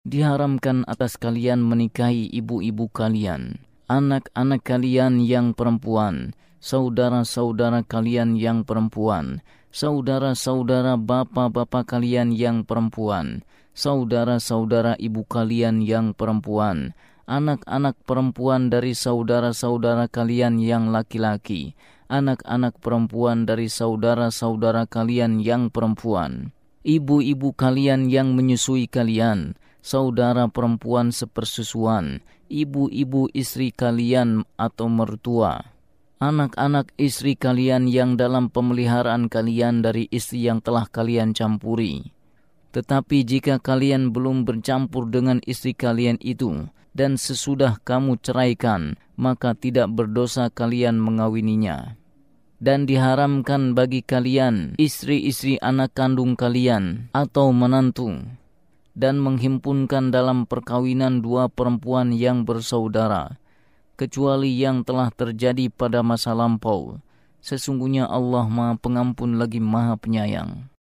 Diharamkan atas kalian menikahi ibu-ibu kalian, anak-anak kalian yang perempuan, saudara-saudara kalian yang perempuan, saudara-saudara bapak-bapak kalian yang perempuan, saudara-saudara ibu kalian yang perempuan, anak-anak perempuan dari saudara-saudara kalian yang laki-laki, anak-anak perempuan dari saudara-saudara kalian yang perempuan, ibu-ibu kalian yang menyusui kalian, saudara perempuan sepersusuan, ibu-ibu istri kalian atau mertua, anak-anak istri kalian yang dalam pemeliharaan kalian dari istri yang telah kalian campuri. Tetapi jika kalian belum bercampur dengan istri kalian itu, dan sesudah kamu ceraikan, maka tidak berdosa kalian mengawininya. Dan diharamkan bagi kalian istri-istri anak kandung kalian atau menantu, dan menghimpunkan dalam perkawinan dua perempuan yang bersaudara, kecuali yang telah terjadi pada masa lampau. Sesungguhnya Allah Maha Pengampun lagi Maha Penyayang.